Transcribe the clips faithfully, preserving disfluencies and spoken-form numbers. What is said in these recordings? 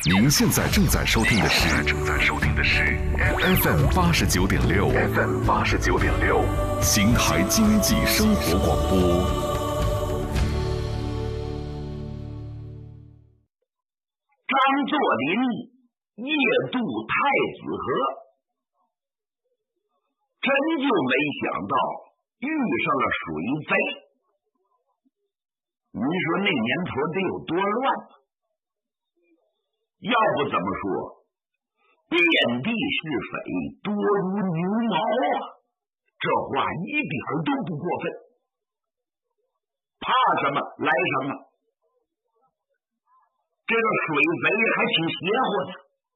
您现在正在收听的是正在收听的是 F M 八十九点六 F M 八十九点六邢台经济生活广播。 张作霖夜渡太子河，真就没想到遇上了水贼。你说那年头得有多乱呢？要不怎么说遍地是匪，多如牛毛啊？这话一点都不过分。怕什么来什么，这个水贼还挺邪乎的。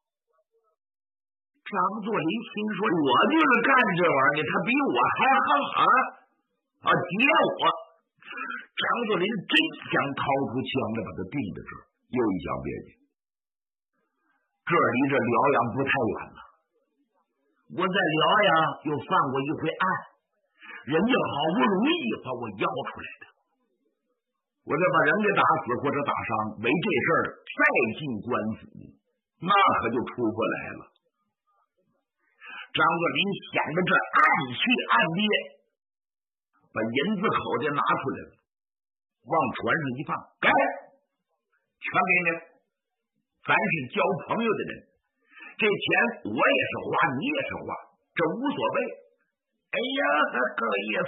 张作霖心说，我就是干这玩意儿的，他比我还横狠啊，劫我。张作霖真想掏出枪来把他钉在这儿，又一想别介，这离这辽阳不太远了，我在辽阳又犯过一回案，人家好不容易把我要出来的，我再把人给打死或者打伤，为这事儿再进官府，那可就出不来了。张作霖想着这暗去暗憋，把银子口袋拿出来了，往船上一放，给全给你了，咱是交朋友的人，这钱我也是花，你也是花，这无所谓。哎呀，够意思，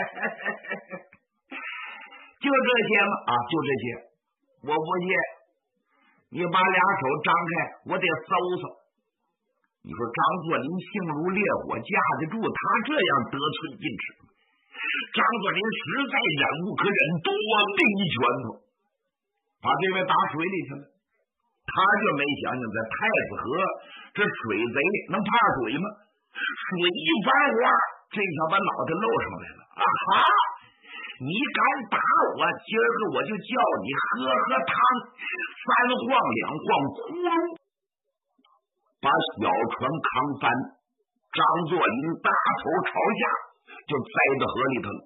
就这些吗？啊，就这些，我不信，你把俩手张开，我得搜搜。你说张作霖性如烈火，架得住他这样得寸进尺？张作霖实在忍无可忍，多抡一拳头，把这位打水里去了。他就没想想，在太子河这水贼能怕水吗？水一翻花，这下把脑袋露上来了。啊哈！你敢打我，今儿个我就叫你喝喝汤，三晃两晃，呼噜把小船扛翻。张作霖大头朝下就栽到河里头了。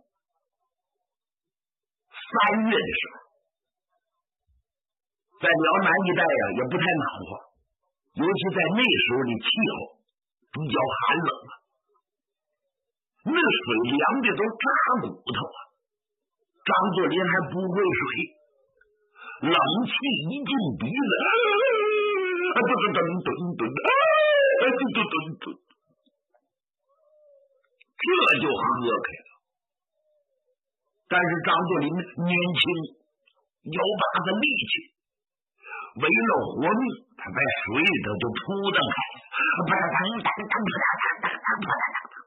三月的时候，在辽南一带呀、啊，也不太暖和，尤其在那时候的气候比较寒冷啊，那水凉的都扎骨头啊。张作霖还不会水，冷气一进鼻子，啊，噔噔噔噔，啊，噔噔噔噔，这就喝开了。但是张作霖年轻，有把子力气，为了活命，他在水里头就扑腾开了，扑腾当当当扑腾当当当扑腾当当。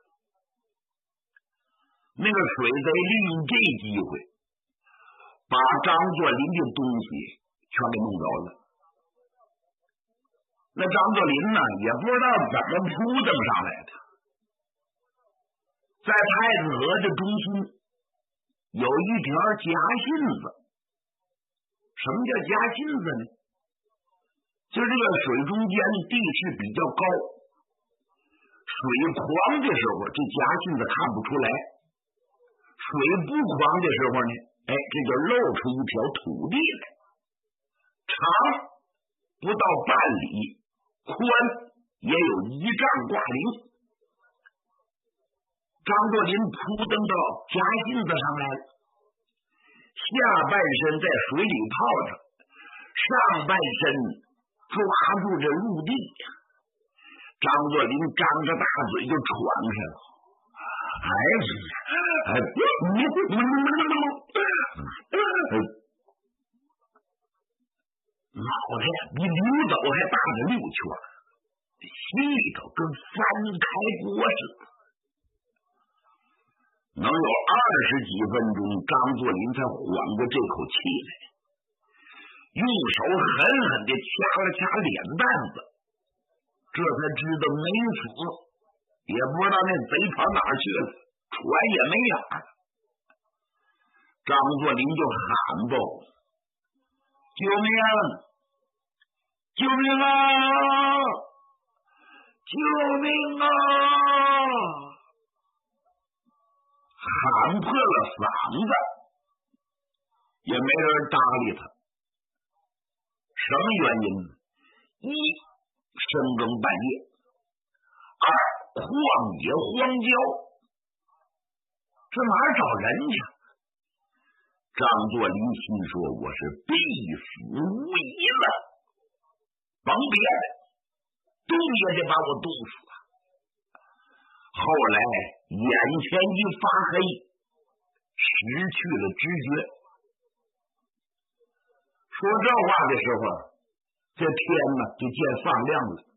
那个水贼利用这机会，把张作霖的东西全给弄着了。那张作霖呢，也不知道怎么扑腾上来的，在太子河的中心有一条夹信子。什么叫夹信子呢？就这个水中间地势比较高，水狂的时候这夹信子看不出来，水不狂的时候呢，哎，这就露出一条土地来，长不到半里，宽也有一丈挂零。张作霖扑登到夹信子上来了，下半身在水里泡着，上半身抓住这陆地。张作霖张着大嘴就喘上了，哎哎，你脑袋比驴斗还大着六圈，心里头跟翻开锅似的。能有二十几分钟，张作霖才缓过这口气来，用手狠狠地掐了掐脸蛋子，这才知道没死，也不知道那贼跑哪儿去了，船也没影了。张作霖就喊道：“救命！救命啊！救命啊！”喊破了嗓子，也没人搭理他。什么原因呢？ 一深更半夜，二旷野荒郊，这哪儿找人去？张作霖心说：“我是必死无疑了，甭别的，冻也得把我冻死啊！”后来眼前一发黑，失去了知觉。说这话的时候，这天呢就见放亮了。